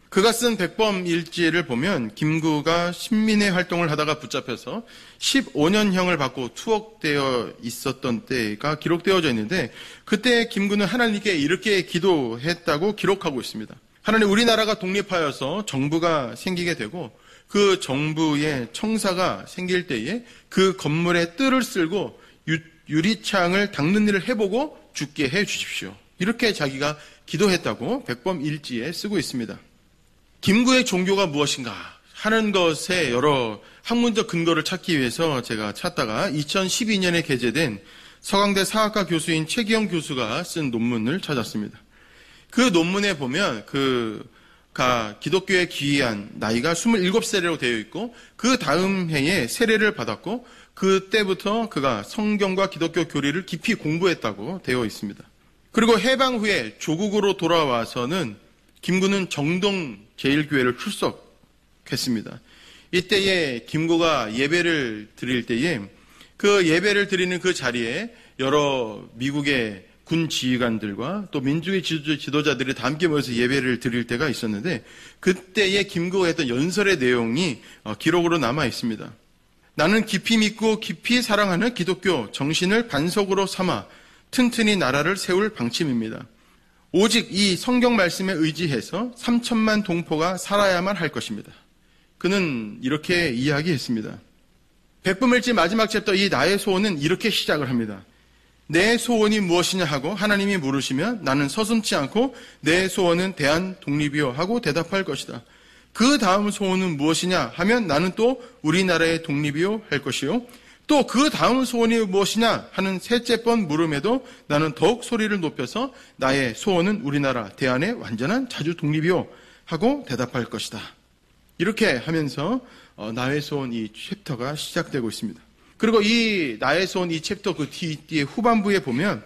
그가 쓴 백범일지를 보면 김구가 신민회 활동을 하다가 붙잡혀서 15년형을 받고 투옥되어 있었던 때가 기록되어져 있는데, 그때 김구는 하나님께 이렇게 기도했다고 기록하고 있습니다. 하나님, 우리나라가 독립하여서 정부가 생기게 되고 그 정부의 청사가 생길 때에 그 건물에 뜰을 쓸고 유리창을 닦는 일을 해보고 죽게 해 주십시오. 이렇게 자기가 기도했다고 백범일지에 쓰고 있습니다. 김구의 종교가 무엇인가 하는 것에 여러 학문적 근거를 찾기 위해서 제가 찾다가 2012년에 게재된 서강대 사학과 교수인 최기영 교수가 쓴 논문을 찾았습니다. 그 논문에 보면 그가 기독교에 귀의한 나이가 27세라고 되어 있고, 그 다음 해에 세례를 받았고, 그때부터 그가 성경과 기독교 교리를 깊이 공부했다고 되어 있습니다. 그리고 해방 후에 조국으로 돌아와서는 김구는 정동 제1교회를 출석했습니다. 이때에 김구가 예배를 드릴 때에 그 예배를 드리는 그 자리에 여러 미국의 군 지휘관들과 또 민주의 지도자들이 다 함께 모여서 예배를 드릴 때가 있었는데, 그때의 김구가 했던 연설의 내용이 기록으로 남아 있습니다. 나는 깊이 믿고 깊이 사랑하는 기독교 정신을 반석으로 삼아 튼튼히 나라를 세울 방침입니다. 오직 이 성경 말씀에 의지해서 3천만 동포가 살아야만 할 것입니다. 그는 이렇게 이야기했습니다. 백범일지 마지막 챕터 이 나의 소원은 이렇게 시작을 합니다. 내 소원이 무엇이냐 하고 하나님이 물으시면 나는 서슴지 않고 내 소원은 대한 독립이요 하고 대답할 것이다. 그 다음 소원은 무엇이냐 하면 나는 또 우리나라의 독립이요 할 것이요. 또 그 다음 소원이 무엇이냐 하는 셋째 번 물음에도 나는 더욱 소리를 높여서 나의 소원은 우리나라 대한의 완전한 자주 독립이요 하고 대답할 것이다. 이렇게 하면서 나의 소원 이 챕터가 시작되고 있습니다. 그리고 이 나의 소원 이 챕터 그 뒤에 후반부에 보면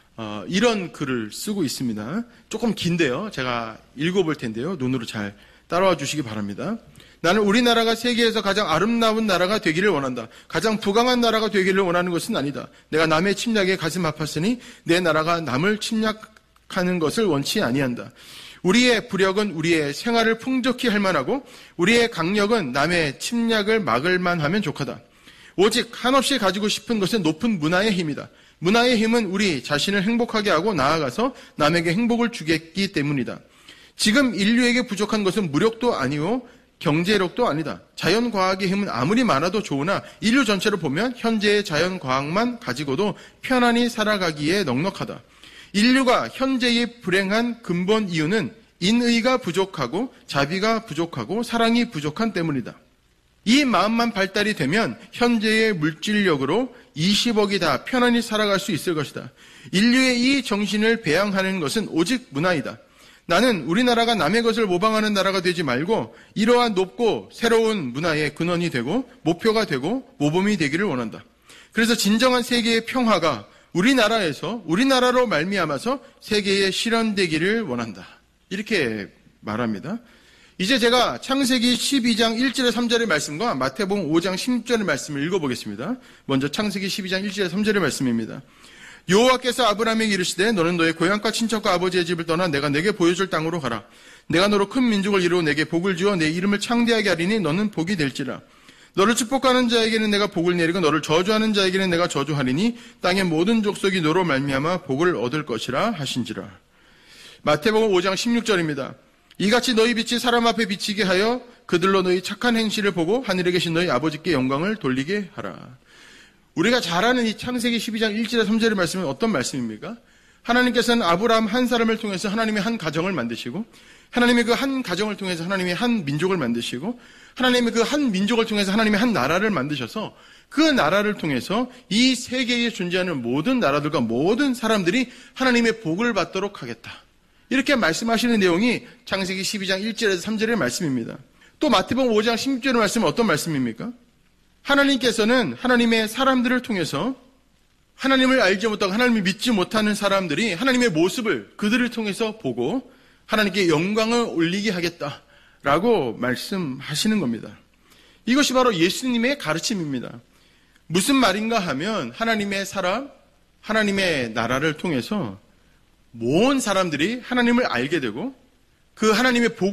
이런 글을 쓰고 있습니다. 조금 긴데요. 제가 읽어볼 텐데요. 눈으로 잘 따라와 주시기 바랍니다. 나는 우리나라가 세계에서 가장 아름다운 나라가 되기를 원한다. 가장 부강한 나라가 되기를 원하는 것은 아니다. 내가 남의 침략에 가슴 아팠으니 내 나라가 남을 침략하는 것을 원치 아니한다. 우리의 부력은 우리의 생활을 풍족히 할 만하고 우리의 강력은 남의 침략을 막을 만하면 족하다. 오직 한없이 가지고 싶은 것은 높은 문화의 힘이다. 문화의 힘은 우리 자신을 행복하게 하고 나아가서 남에게 행복을 주겠기 때문이다. 지금 인류에게 부족한 것은 무력도 아니고 경제력도 아니다. 자연과학의 힘은 아무리 많아도 좋으나 인류 전체를 보면 현재의 자연과학만 가지고도 편안히 살아가기에 넉넉하다. 인류가 현재의 불행한 근본 이유는 인의가 부족하고 자비가 부족하고 사랑이 부족한 때문이다. 이 마음만 발달이 되면 현재의 물질력으로 20억이 다 편안히 살아갈 수 있을 것이다. 인류의 이 정신을 배양하는 것은 오직 문화이다. 나는 우리나라가 남의 것을 모방하는 나라가 되지 말고 이러한 높고 새로운 문화의 근원이 되고 목표가 되고 모범이 되기를 원한다. 그래서 진정한 세계의 평화가 우리나라에서 우리나라로 말미암아서 세계에 실현되기를 원한다. 이렇게 말합니다. 이제 제가 창세기 12장 1절에 3절의 말씀과 마태복음 5장 16절의 말씀을 읽어보겠습니다. 먼저 창세기 12장 1절에 3절의 말씀입니다. 여호와께서 아브라함에게 이르시되 너는 너의 고향과 친척과 아버지의 집을 떠나 내가 내게 보여줄 땅으로 가라. 내가 너로 큰 민족을 이루어 내게 복을 주어 내 이름을 창대하게 하리니 너는 복이 될지라. 너를 축복하는 자에게는 내가 복을 내리고 너를 저주하는 자에게는 내가 저주하리니 땅의 모든 족속이 너로 말미암아 복을 얻을 것이라 하신지라. 마태복음 5장 16절입니다. 이같이 너희 빛이 사람 앞에 비치게 하여 그들로 너희 착한 행실을 보고 하늘에 계신 너희 아버지께 영광을 돌리게 하라. 우리가 잘 아는 이 창세기 12장 1절에 3절의 말씀은 어떤 말씀입니까? 하나님께서는 아브라함 한 사람을 통해서 하나님의 한 가정을 만드시고 하나님의 그 한 가정을 통해서 하나님의 한 민족을 만드시고 하나님의 그 한 민족을 통해서 하나님의 한 나라를 만드셔서 그 나라를 통해서 이 세계에 존재하는 모든 나라들과 모든 사람들이 하나님의 복을 받도록 하겠다. 이렇게 말씀하시는 내용이 창세기 12장 1절에서 3절의 말씀입니다. 또 마태복음 5장 16절의 말씀은 어떤 말씀입니까? 하나님께서는 하나님의 사람들을 통해서 하나님을 알지 못하고 하나님을 믿지 못하는 사람들이 하나님의 모습을 그들을 통해서 보고 하나님께 영광을 올리게 하겠다라고 말씀하시는 겁니다. 이것이 바로 예수님의 가르침입니다. 무슨 말인가 하면 하나님의 사람, 하나님의 나라를 통해서 모든 사람들이 하나님을 알게 되고 그 하나님의 복